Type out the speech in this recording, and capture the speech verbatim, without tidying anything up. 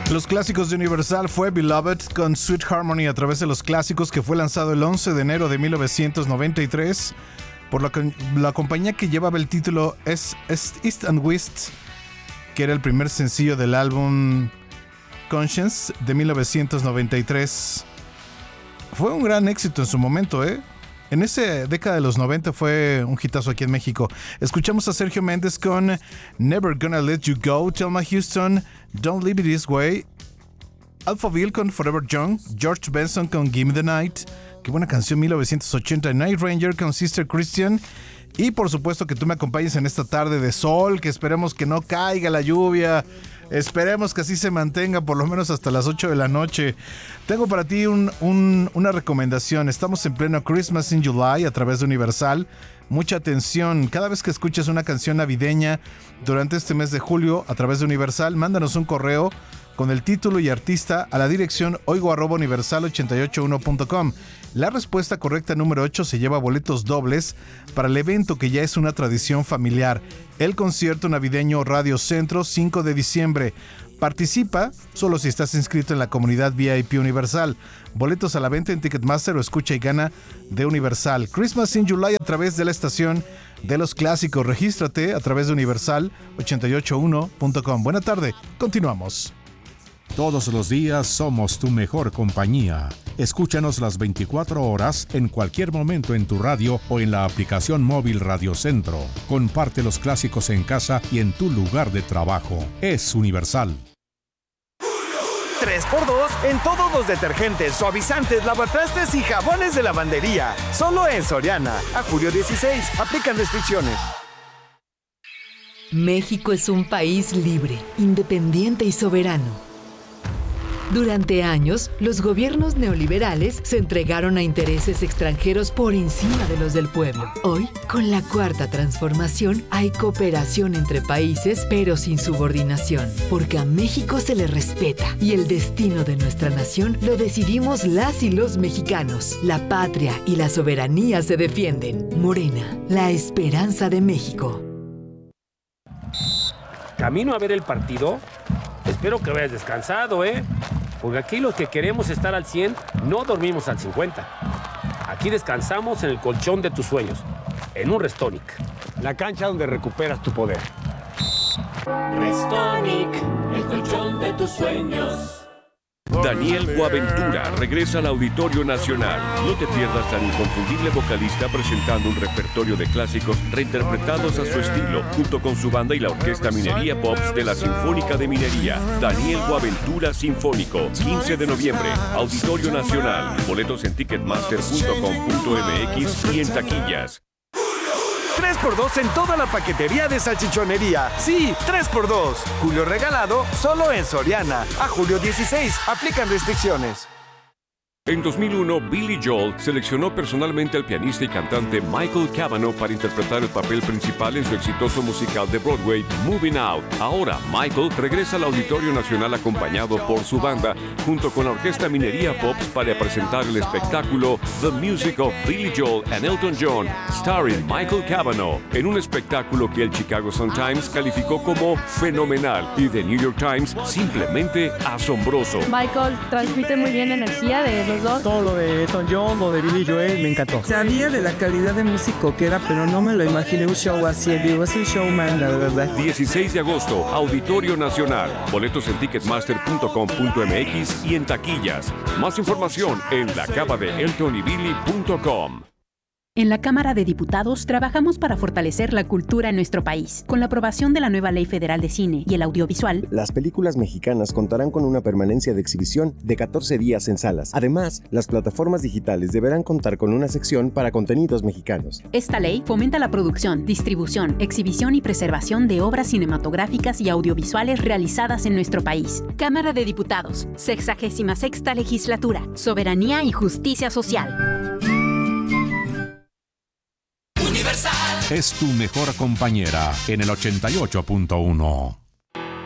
Los clásicos de Universal fue Beloved con Sweet Harmony a través de los clásicos, que fue lanzado el once de enero de mil novecientos noventa y tres por la, la compañía que llevaba el título East and West, que era el primer sencillo del álbum Conscience de mil novecientos noventa y tres. Fue un gran éxito en su momento, ¿eh? En esa década de los noventa fue un hitazo aquí en México. Escuchamos a Sergio Méndez con Never Gonna Let You Go, Thelma Houston, Don't Leave It This Way, Alphaville con Forever Young, George Benson con Give Me the Night, qué buena canción, mil novecientos ochenta, Night Ranger con Sister Christian, y por supuesto que tú me acompañes en esta tarde de sol, que esperemos que no caiga la lluvia. Esperemos que así se mantenga por lo menos hasta las ocho de la noche. Tengo para ti un, un, una recomendación. Estamos en pleno Christmas in July a través de Universal. Mucha atención. Cada vez que escuches una canción navideña durante este mes de julio a través de Universal, mándanos un correo con el título y artista a la dirección oigo arroba universal ochenta y ocho uno punto com. La respuesta correcta número ocho se lleva boletos dobles para el evento que ya es una tradición familiar, el concierto navideño Radio Centro, cinco de diciembre. Participa solo si estás inscrito en la comunidad V I P Universal. Boletos a la venta en Ticketmaster o escucha y gana de Universal. Christmas in July a través de la estación de los clásicos. Regístrate a través de universal ochenta y ocho uno punto com. Buena tarde, continuamos. Todos los días somos tu mejor compañía. Escúchanos las veinticuatro horas en cualquier momento en tu radio o en la aplicación móvil Radio Centro. Comparte los clásicos en casa y en tu lugar de trabajo. Es Universal. tres por dos en todos los detergentes, suavizantes, lavatrastes y jabones de lavandería. Solo en Soriana. A julio dieciséis. Aplican restricciones. México es un país libre, independiente y soberano. Durante años, los gobiernos neoliberales se entregaron a intereses extranjeros por encima de los del pueblo. Hoy, con la Cuarta Transformación, hay cooperación entre países, pero sin subordinación, porque a México se le respeta y el destino de nuestra nación lo decidimos las y los mexicanos. La patria y la soberanía se defienden. Morena, la esperanza de México. ¿Camino a ver el partido? Espero que vayas descansado, ¿eh? Porque aquí los que queremos estar al cien, no dormimos al cincuenta. Aquí descansamos en el colchón de tus sueños, en un Restonic. La cancha donde recuperas tu poder. Restonic, el colchón de tus sueños. Daniel Boaventura regresa al Auditorio Nacional. No te pierdas al inconfundible vocalista presentando un repertorio de clásicos reinterpretados a su estilo, junto con su banda y la Orquesta Minería Pops de la Sinfónica de Minería. Daniel Boaventura Sinfónico, quince de noviembre, Auditorio Nacional. Boletos en ticketmaster punto com punto m x y en taquillas. tres por dos en toda la paquetería de salchichonería. Sí, tres por dos. Julio regalado solo en Soriana. A julio dieciséis. Aplican restricciones. En dos mil uno, Billy Joel seleccionó personalmente al pianista y cantante Michael Cavanaugh para interpretar el papel principal en su exitoso musical de Broadway, Moving Out. Ahora, Michael regresa al Auditorio Nacional acompañado por su banda, junto con la Orquesta Minería Pops, para presentar el espectáculo The Music of Billy Joel and Elton John, starring Michael Cavanaugh, en un espectáculo que el Chicago Sun-Times calificó como fenomenal y The New York Times simplemente asombroso. Michael transmite muy bien energía de los dos. Todo lo de Elton John, lo de Billy Joel, me encantó. Sabía de la calidad de músico que era, pero no me lo imaginé un show así. Digo, es un showman, la verdad. dieciséis de agosto, Auditorio Nacional. Boletos en ticketmaster punto com punto m x y en taquillas. Más información en la cava de elton y billy punto com. En la Cámara de Diputados trabajamos para fortalecer la cultura en nuestro país. Con la aprobación de la nueva Ley Federal de Cine y el Audiovisual, las películas mexicanas contarán con una permanencia de exhibición de catorce días en salas. Además, las plataformas digitales deberán contar con una sección para contenidos mexicanos. Esta ley fomenta la producción, distribución, exhibición y preservación de obras cinematográficas y audiovisuales realizadas en nuestro país. Cámara de Diputados, sexagésima sexta Legislatura, Soberanía y Justicia Social. Es tu mejor compañera en el ochenta y ocho punto uno.